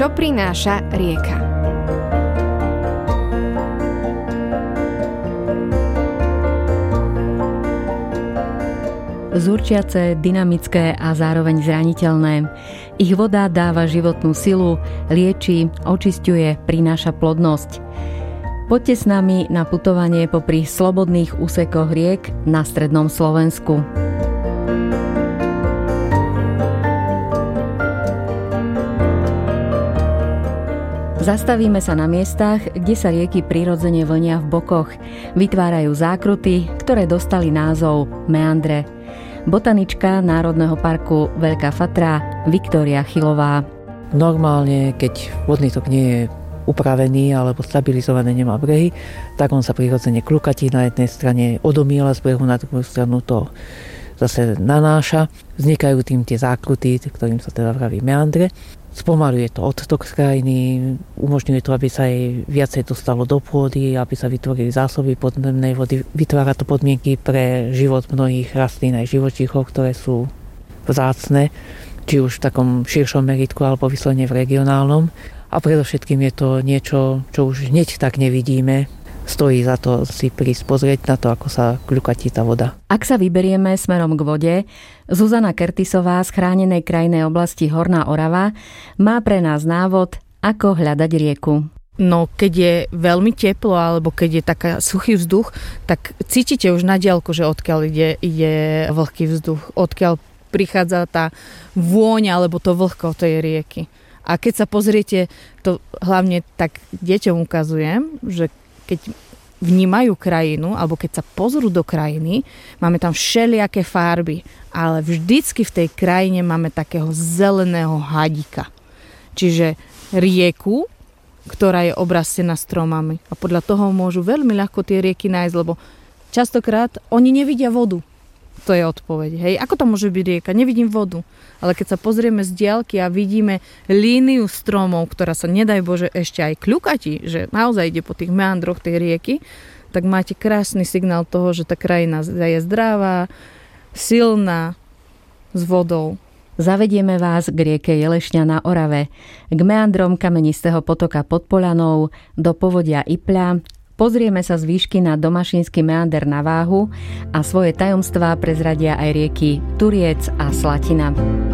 Čo prináša rieka? Zúrčiace, dynamické a zároveň zraniteľné. Ich voda dáva životnú silu, lieči, očisťuje, prináša plodnosť. Poďte s nami na putovanie popri slobodných úsekoch riek na strednom Slovensku. Zastavíme sa na miestach, kde sa rieky prirodzene vlnia v bokoch. Vytvárajú zákruty, ktoré dostali názov meandre. Botanička Národného parku Veľká Fatra Viktória Chylová. Normálne, keď vodný tok nie je upravený alebo stabilizovaný, nemá brehy, tak on sa prirodzene klukatí na jednej strane, odomiela z brehu, na druhú stranu to zase nanáša. Vznikajú tým tie zákruty, ktorým sa teda vraví meandre. Spomaľuje to odtok z krajiny, umožňuje to, aby sa jej viacej dostalo do pôdy, aby sa vytvorili zásoby podzemnej vody. Vytvára to podmienky pre život mnohých rastlín aj živočíchov, ktoré sú vzácne, či už v takom širšom meritku alebo vyslovene v regionálnom. A predovšetkým je to niečo, čo už hneď tak nevidíme. Stojí za to si prísť pozrieť na to, ako sa kľukatí tá voda. Ak sa vyberieme smerom k vode, Zuzana Kertisová z chránenej krajinnej oblasti Horná Orava má pre nás návod, ako hľadať rieku. No, keď je veľmi teplo alebo keď je taká suchý vzduch, tak cítite už na diaľku, že odkiaľ ide vlhký vzduch, odkiaľ prichádza tá vôňa alebo to vlhko tej rieky. A keď sa pozriete, to hlavne tak deťom ukazujem, že keď vnímajú krajinu, alebo keď sa pozrú do krajiny, máme tam všelijaké farby, ale vždycky v tej krajine máme takého zeleného hadíka. Čiže rieku, ktorá je obrastená stromami. A podľa toho môžu veľmi ľahko tie rieky nájsť, lebo častokrát oni nevidia vodu. To je odpoveď. Hej, ako to môže byť rieka? Nevidím vodu. Ale keď sa pozrieme z diaľky a vidíme líniu stromov, ktorá sa, nedaj Bože, ešte aj kľukatí, že naozaj ide po tých meandroch tej rieky, tak máte krásny signál toho, že tá krajina je zdravá, silná, s vodou. Zavedieme vás k rieke Jelešňa na Orave, k meandrom kamenistého potoka pod Polanou, do povodia Ipľa. Pozrieme sa z výšky na domašínsky meander na váhu a svoje tajomstvá prezradia aj rieky Turiec a Slatina.